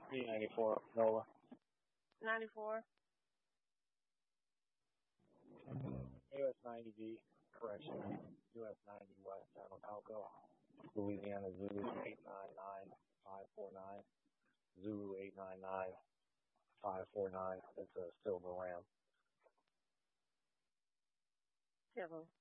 394 Nola. 94. US 90V, correction. US 90 West San Falco. Louisiana Zulu 899549. Zulu 899549. It's a silver ram. Silver.